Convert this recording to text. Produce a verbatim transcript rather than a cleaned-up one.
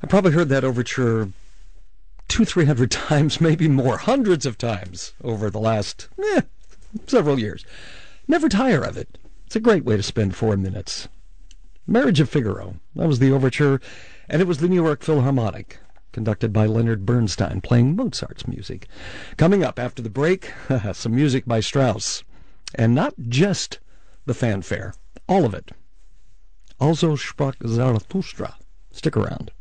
I probably heard that overture two, three hundred times, maybe more, hundreds of times over the last eh, several years. Never tire of it. It's a great way to spend four minutes. Marriage of Figaro. That was the overture, and it was the New York Philharmonic, conducted by Leonard Bernstein, playing Mozart's music. Coming up after the break, some music by Strauss. And not just the fanfare, all of it. Also sprach Zarathustra. Stick around.